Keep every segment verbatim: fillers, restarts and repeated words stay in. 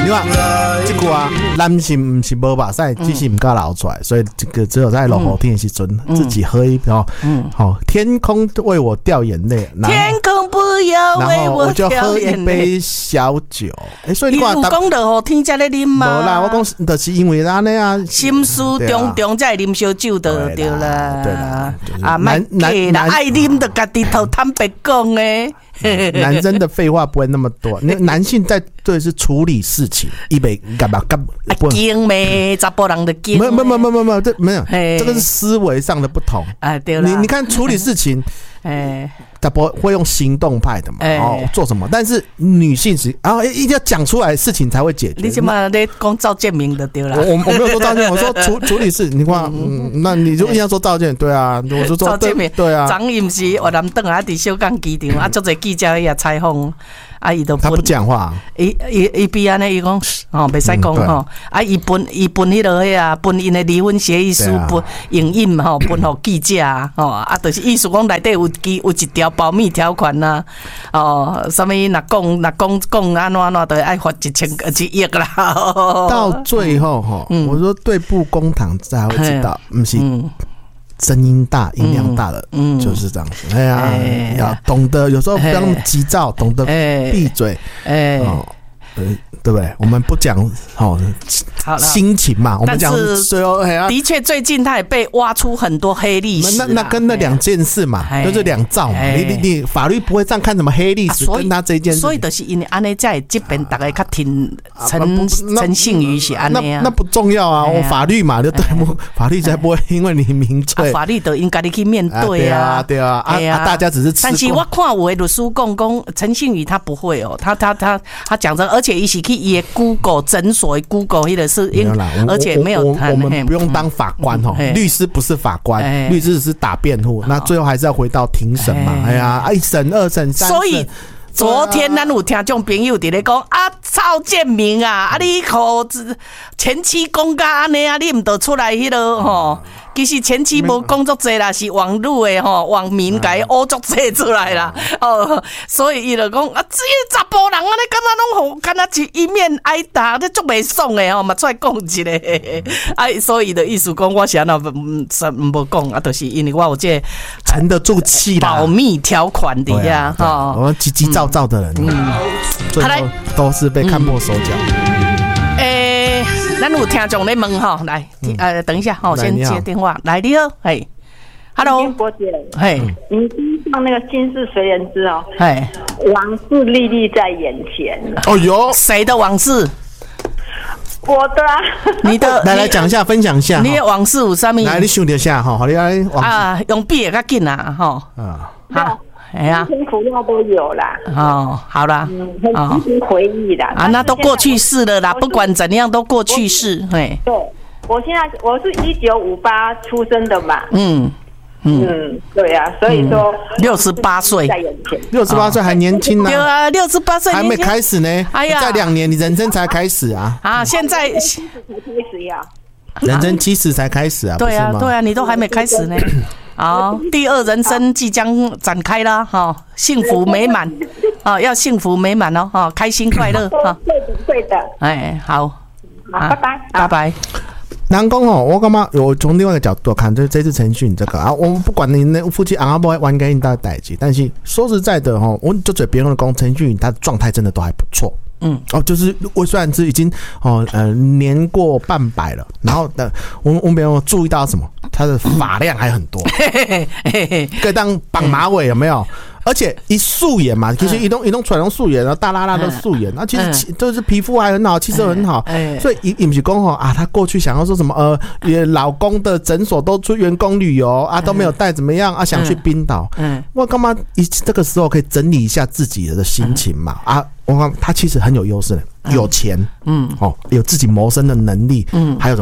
你看这句啊，男性不是无把赛，只是唔敢流出来，所以这个只有在落雨天的时阵，嗯、自己喝一瓢，嗯，好、哦，天空为我掉眼泪， 天空不要为我掉眼泪，然后我就喝一杯小酒，哎、欸，所以你看， 你有讲到好天才在啉嘛？ 无啦，我讲就是因为咱那样心思重重才会啉烧酒的对啦， 对啦， 啊，男男男爱啉的家己头坦白讲诶。 男生的废话不会那么多，那男性在对是处理事情，一杯干嘛干不惊咩？查甫人的惊？ 没有没有没有没有没有，这没有，这个是思维上的不同啊。对了， 你你看处理事情，哎，他不会用行动派的嘛？哦，做什么？但是女性是啊，一定要讲出来事情才会解决。 你怎么在讲赵建明的对了？ 我我没有说赵建明，我说处处理事，你看，嗯，那你就硬要说赵建明，对啊，我就说赵建明， 对啊， 昨伊不是越南等啊，伫小港机场啊，足侪记者遐采访。啊，伊都他不讲话， 伊伊伊边安尼伊讲哦，袂使讲吼。啊，伊分伊分迄落迄啊，分因的离婚协议书，分影印吼，分互记者吼。啊，就是意思讲内底有记有一条保密条款呐。哦，什么若讲若讲讲安怎安怎，都爱罚一千一亿啦。 到最后吼，我说对簿公堂才会知道，不是。声音大、音量大的，嗯，就是这样子。哎呀，哎要懂得，有时候不要那么急躁，哎、懂得闭嘴，哎，哦，对不对？我们不讲哦心情嘛，我们讲最后。 的确，最近他也被挖出很多黑历史。 那那跟那两件事嘛，就是两造嘛。你你你法律不会这样看什么黑历史，跟他这件事。 所以就是因为安尼在这边大概较听陈陈信宇是安尼啊。 那不重要啊，我法律嘛，就对不？法律才不会因为你名罪， 法律都应该你去面对啊。 对啊，对啊，大家只是。 但是我看有的律师讲讲陈信宇他不会哦，他他他他讲着，而且一起去也 Google 诊所 Google 迄个是，而且没有我们不用当法官哦，律师不是法官，律师只是打辩护，那最后还是要回到庭审嘛。哎呀，一审、二审、三审。所以昨天咱有听众朋友伫咧讲啊，赵建明啊，啊你可前妻讲甲安尼啊，你唔得出来迄个吼。其实前期无工作济啦，是网络的吼，网民甲伊乌作济出来啦，哦，所以伊就讲啊，这查甫人啊，你敢若拢好，敢若是一面挨打，你足袂爽的吼，嘛出来讲一下，啊，所以的意思讲，我是安那唔无讲啊，就是因为我有这沉得住气啦， 保密条款底下哈， 我急急躁躁的人，嗯，最后都是被看破手脚。 诶，咱有听众咧问吼，来，呃，等一下吼，先接电话。来，你好，嘿 ，Hello， 波姐， 嘿， 你放那个《心事随人知》哦， 嘿， 往事历历在眼前。 哦哟， 谁的往事？ 我的啊， 你的， 来来讲一下，分享一下。 你的往事有啥物？ 来，你想一下哈，好，你来啊，用笔也较紧啊，吼，啊，好。哎呀， 辛苦料都有啦。 哦，好啦， 嗯，很值得回忆啦。 啊，那都过去式了啦，不管怎样都过去式。嘿， 对，我现在我是一九五八出生的嘛。嗯嗯，对啊，所以说六十八岁， 六十八岁还年轻呢。 对啊，六十八岁还没开始呢。哎呀，再两年你人生才开始啊。 啊，现在七十才开始呀。 人生七十才开始啊。 对啊，对啊，你都还没开始呢。好，第二人生即将展开啦，哈，幸福美满，啊，要幸福美满哦，哈，开心快乐，哈， 对的，对的， 哎，好， 好，拜拜， 拜拜。 南宫哦，我干嘛？我从另外一个角度看，就这次陈讯这个啊，我们不管你那夫妻阿伯玩给你大代志，但是说实在的哈，我就嘴别人的讲陈讯，他的状态真的都还不错。嗯，哦，就是我虽然是已经哦呃年过半百了，然后的我们我们别人注意到什么，他的发量还很多，可以当绑马尾有没有？而且一素颜嘛，其实移动移动出来用素颜，然后大拉拉的素颜，那其实就是皮肤还很好，气色很好，所以也不是讲吼啊，他过去想要说什么呃，也老公的诊所都出员工旅游啊，都没有带怎么样啊，想去冰岛，嗯，我干嘛一这个时候可以整理一下自己的心情嘛啊？我看他其实很有优势，有钱，嗯，哦，有自己谋生的能力，嗯，还有什么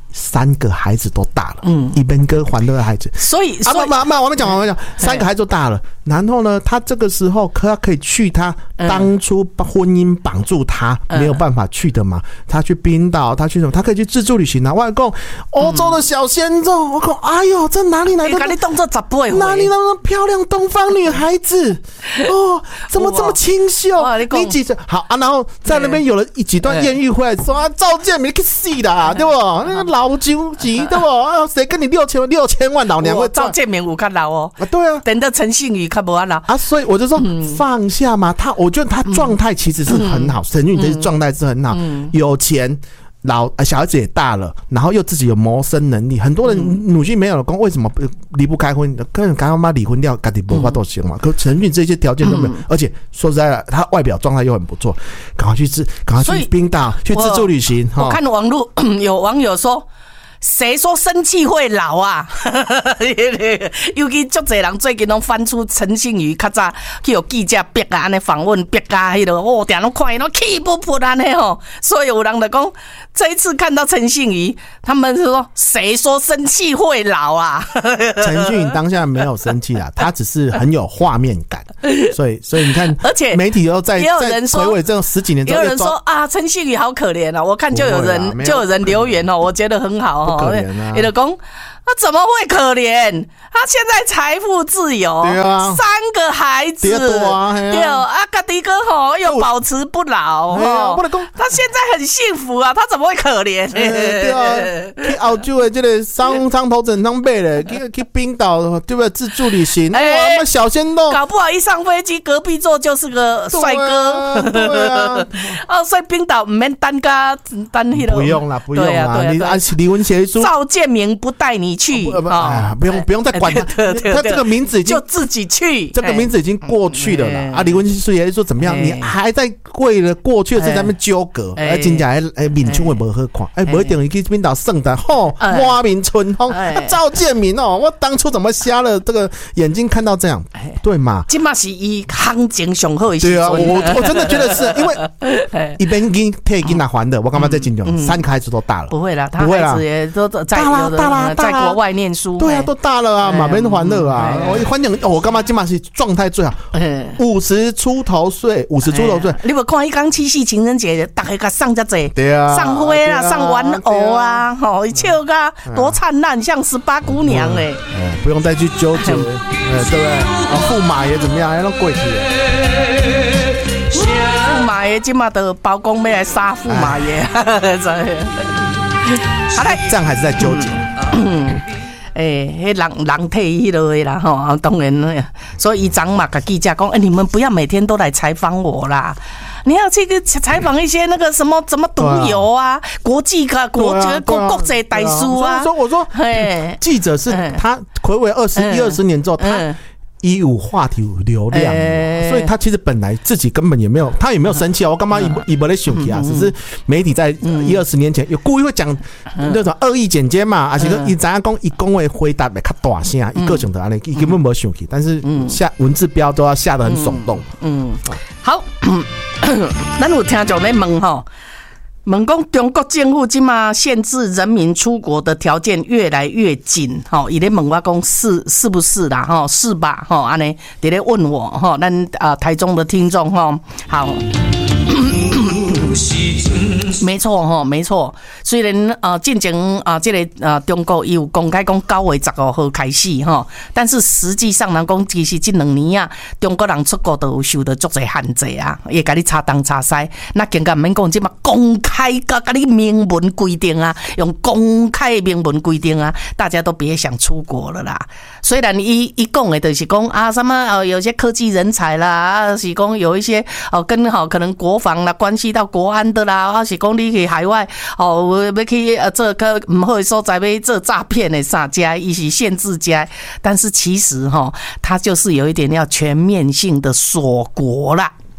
三个孩子都大了，嗯，一边哥还乐的孩子， 所以啊，妈妈，我们讲，我们讲，三个孩子都大了，然后呢，他这个时候可可以去他当初婚姻绑住他、嗯、没有办法去的嘛？他去冰岛，他去什么？他可以去自助旅行啊！外公，欧洲的小鲜肉，我靠，哎呦，这哪里来的？ 你动作十倍， 哪里来的漂亮东方女孩子？哦，怎么这么清秀？你几岁？好啊，然后在那边有了几段艳遇回来，说啊，赵建明去死啦，对不？那个老究极，对不？啊，谁跟你六千六千万老娘会？ 赵建明有较老哦， 啊，对啊， 等到陈信宇较无啊老啊，所以我就说、嗯、放下嘛。他，我觉得他状态其实是很好，陈俊宇的状态是很好，嗯、有钱。老小孩子也大了，然后又自己有谋生能力，很多人女婿没有老公，为什么离不开婚？跟人刚刚妈离婚掉，自己没法都行嘛。可陈俊这些条件都没有，嗯、而且说实在的，他外表状态又很不错，赶快去自，赶快去冰岛去自助旅行。 我, 我看网络有网友说。谁说生气会老啊？尤其足侪人最近拢翻出陈信宇较早去有记者逼啊，安尼访问逼啊，迄个哦，定拢看伊拢气不不安尼吼。所以有人就讲，这一次看到陈信宇，他们是说谁说生气会老啊？ 陈信宇当下没有生气啊，他只是很有画面感。所以，所以你看， 而且媒体又在也有人说， 回味这种十几年之后， 也有人说啊，陈信宇好可怜啊！我看就有人、啊、就有人留言哦，我觉得很好哦。 不可怜啊！ 有的讲他怎么会可怜？他现在财富自由， 对啊， 三个孩子， 对啊， 对啊，家己哥吼又保持不老， 哦，不能讲他现在很幸福啊，他怎么会可怜？ 对啊，去澳洲的这个商商头整张背的，去去冰岛对不对？自助旅行，哇，那小鲜肉， 搞不好一上飞机，隔壁座就是个帅哥， 对啊， 哦，所以冰岛唔免单家单迄个， 不用啦，不用啦，你按离婚协议书， 赵建明不带你去， 哎，不用不用再管他，他这个名字已经就自己去， 这个名字已经过去了啦。啊，离婚协议说怎么样？你还在为了过去的事在那边纠葛，哎，真正还哎面窗也无好看，哎，无一定去冰岛圣诞，吼，花明春风，赵建明哦，我当初怎么瞎了这个眼睛看到这样，对嘛？ 今嘛是以行情上好的时对啊，我我真的觉得是因为一边跟退给拿还的，我干嘛在金牛？三个孩子都大了， 不会啦，他孩子也都在大啦大啦在国外念书， 对啊，都大了啊，马边还了啊，我一还讲，我干嘛今嘛是状态最好，五十出头岁，五十出头岁， 你有看一刚七夕情人节，大家给上遮济， 对啊， 上花啦，上玩偶啊，吼，笑个多灿烂，像十八姑娘嘞， 不用再去纠结，对不对？啊，驸马爷怎么样？还都过去了。 驸马爷今嘛的包公要来杀驸马爷， 好嘞，这样还是在纠结。 诶、欸，迄人人体迄落的啦吼，当然，所以伊长嘛甲记者讲，哎、欸，你们不要每天都来采访我啦，你要去个采访一些那个什么什么毒油啊，啊国际个国这个国国际大师啊。 所以我说，嘿，记者是他睽违二十一二十年之后，他。嗯一有话题有流量、欸，所以他其实本来自己根本也没有，他也没有生气啊。我干嘛以以不来生气啊？只是媒体在一二十年前有故意会讲那种恶意剪接嘛，而且伊怎样讲，伊讲话回答会较大声，伊个性的安尼，伊根本没生气，但是下文字标都要下得很耸动。嗯， 好，咱有听众在问吼。问讲中国政府今嘛限制人民出国的条件越来越紧，吼，伊咧问我讲是是不是啦，吼，是吧，吼，安尼伫咧问我，吼，咱啊台中的听众，吼，好。没错哈，没错。虽然呃，进前啊，这个呃，中国有公开讲九月十五号开始哈，但是实际上人讲其实这两年啊，中国人出国都有受到足侪限制啊，也甲你查东查西。那更加唔免讲，即嘛公开甲甲你明文规定啊，用公开明文规定啊，大家都别想出国了啦。虽然伊伊讲的就是讲啊，什么呃，有些科技人才啦，啊是讲有一些哦，跟好可能国防啦，关系到国安的啦，啊是讲你去海外哦，要去呃做个唔好的所在，要做诈骗的啥家，伊是限制家，但是其实哈、哦，它就是有一点要全面性的锁国啦。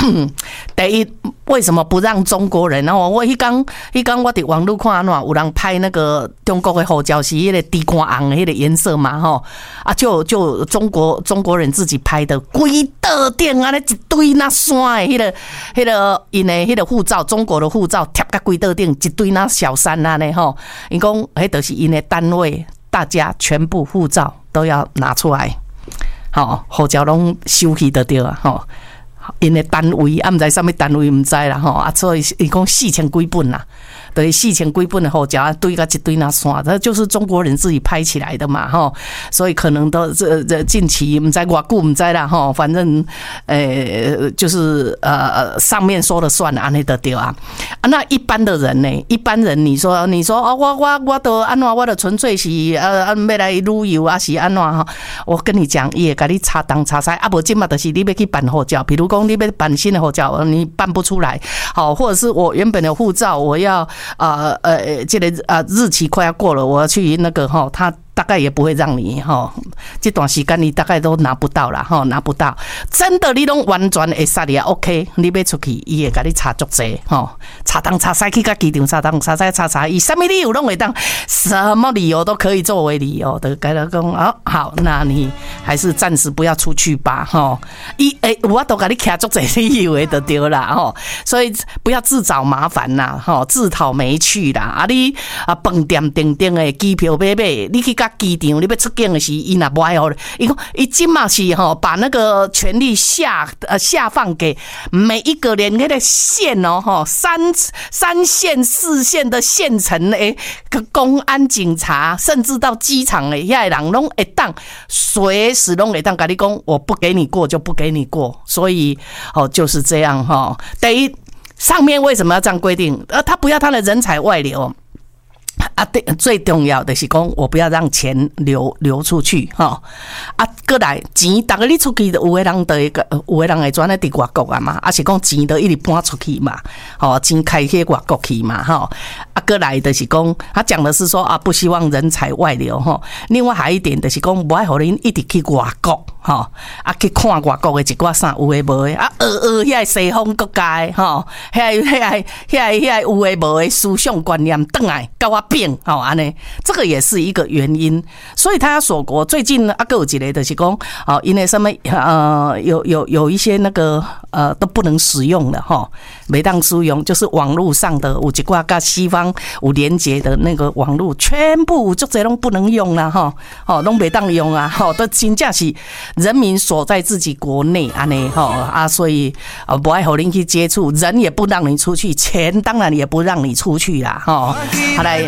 第一，为什么不让中国人？然后我一刚一刚我伫网络看喏，有人拍那个中国的护照是迄个地瓜红的迄个颜色嘛，吼啊，就就中国中国人自己拍的，规道顶安尼一堆那山的迄个迄个因的迄个护照，中国的护照贴甲规道顶一堆那小山安尼吼，因讲迄就是因的单位，大家全部护照都要拿出来，吼护照拢收起就对啊，吼。因的单位啊，毋知啥物单位毋知啦吼啊，所以伊讲四千几本啦，等于四千几本的护照堆个一堆那山，这就是中国人自己拍起来的嘛吼，所以可能都这这近期毋知偌久毋知啦吼，反正呃就是呃上面说了算安尼就对啊。啊，那一般的人呢？一般人你说你说哦，我我我都安怎，我都纯粹是呃要来旅游啊，是安怎哈？我跟你讲，伊会甲你查东查西，啊无即嘛就是你要去办护照，比如讲你要办新的护照，你办不出来，好，或者是我原本的护照我要呃呃这个呃日期快要过了，我要去那个哈，他大概也不会让你哈，这段时间你大概都拿不到啦哈，拿不到。真的你拢完全会杀你啊 ，OK， 你要出去，伊会甲你查足济吼，查东查西去甲机场查东查西查查，以什么理由拢会当，什么理由都可以作为理由的，跟他讲啊，好，那你还是暂时不要出去吧哈。伊诶，我都甲你徛足济理由的就对啦吼，所以不要自找麻烦啦吼，自讨没趣啦。啊你啊饭店订订的机票买买，你去。机场你要出境的时，伊若不爱好，伊讲伊今嘛是吼，把那个权力下呃下放给每一个连那个县哦吼，三三线四线的县城诶，公安警察，甚至到机场诶，遐人拢会当随时拢会当跟你讲，我不给你过就不给你过，所以哦就是这样哈。第一，上面为什么要这样规定？呃，他不要他的人才外流。啊，对，最重要的是讲，我不要让钱流流出去哈。啊，过来钱，大家你出去，有的人的个，有的人会转来伫外国啊嘛，啊是讲钱都一直搬出去嘛，吼，钱开去外国去嘛，哈。啊，过来的是讲，他讲的是说啊，不希望人才外流哈。另外还一点就是讲，不爱互恁一直去外国哈，啊去看外国的一寡啥有诶无诶，啊学学遐西方国家吼，遐遐遐遐有诶无诶思想观念，转来甲我变，吼安尼，这个也是一个原因。所以他要锁国，最近啊，还有一个就是讲，哦，因为什么呃，有有有一些那个呃都不能使用了哈，没当使用，就是网络上的有一寡跟西方有连结的那个网络，全部就这拢不能用了哈，哦，拢没当用啊，吼，都真正是人民锁在自己国内安尼吼啊，所以啊不爱和您去接触，人也不让你出去，钱当然也不让你出去啦，吼，好来。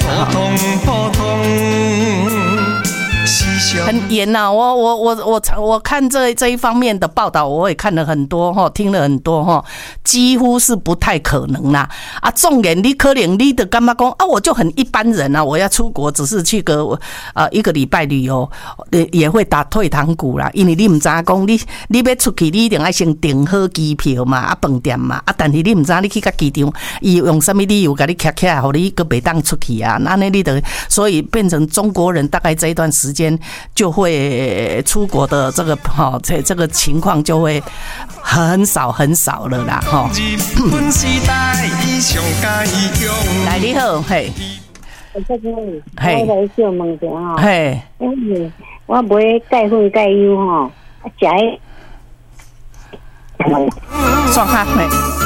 很严呐、啊，我我我我我看这这一方面的报道，我也看了很多哈，听了很多哈，几乎是不太可能啦。啊，重点你可能你的干嘛讲啊？我就很一般人啊，我要出国只是去个呃一个礼拜旅游，也会打退堂鼓啦。因为你唔知影讲你你要出去，你一定要先订好机票嘛，啊饭店嘛，啊但是你唔知你去到机场，伊用什么理由给你卡起来，互你个袂当出去啊？那那你的所以变成中国人大概这一段时间。就会出国的这个哈，这这个情况就会很少很少了啦哈。来你好，嘿，嘿， 我来小问者吼， 嘿， 因为我买钙粉钙油吼，食诶， 爽哈嘿。